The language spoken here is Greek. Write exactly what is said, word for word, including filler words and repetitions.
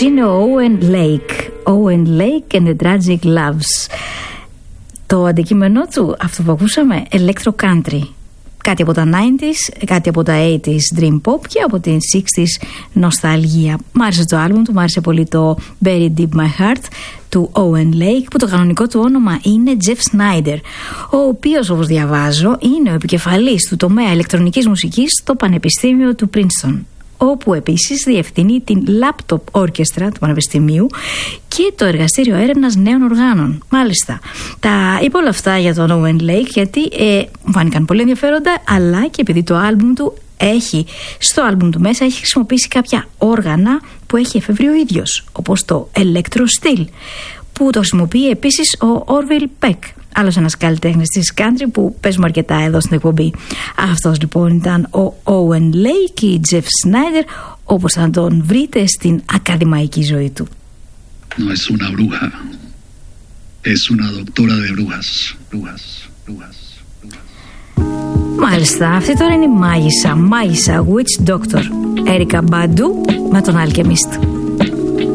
είναι ο Owen Lake. Owen Lake and the Tragic Loves. Το αντικείμενό του, αυτό που ακούσαμε, Electro Country. Κάτι από τα ενενήντα, κάτι από τα ογδόντα Dream Pop και από την εξήντα νοσταλγία. Μ' άρεσε το άλμπουμ του, μ' άρεσε πολύ το Buried Deep My Heart του Owen Lake, που το κανονικό του όνομα είναι Jeff Snyder, ο οποίος, όπως διαβάζω, είναι ο επικεφαλής του τομέα ηλεκτρονικής μουσικής στο Πανεπιστήμιο του Princeton, όπου επίσης διευθύνει την Laptop Orchestra του Πανεπιστημίου και το εργαστήριο έρευνας νέων οργάνων. Μάλιστα. Τα είπα όλα αυτά για τον Owen Lake γιατί ε, μου φάνηκαν πολύ ενδιαφέροντα, αλλά και επειδή το άλμπουμ του έχει, στο άλμπουμ του μέσα έχει χρησιμοποιήσει κάποια όργανα που έχει εφεύρει ο ίδιος, όπως το Electro Steel, που το χρησιμοποιεί επίσης ο Orville Peck, άλλος ένας καλλιτέχνης της country που παίζουμε αρκετά εδώ στην εκπομπή. Αυτός λοιπόν ήταν ο Owen Lake ή Jeff Snyder, όπως θα τον βρείτε στην ακαδημαϊκή ζωή του. No es una bruja, es una doctora de brujas, brujas, brujas, brujas. Μάλιστα, αυτή τώρα είναι η μάγισσα, μάγισσα Witch Doctor, Erykah Badu με τον Alchemist.